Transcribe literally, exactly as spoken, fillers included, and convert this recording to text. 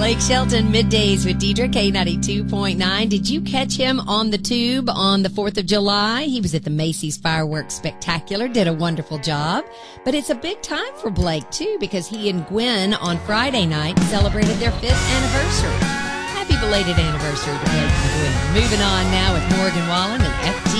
Blake Shelton, Middays with Deidre, K ninety-two point nine. Did you catch him on the tube on the fourth of July? He was at the Macy's Fireworks Spectacular, did a wonderful job. But it's a big time for Blake, too, because he and Gwen on Friday night celebrated their fifth anniversary. Happy belated anniversary to Blake and Gwen. Moving on now with Morgan Wallen and F T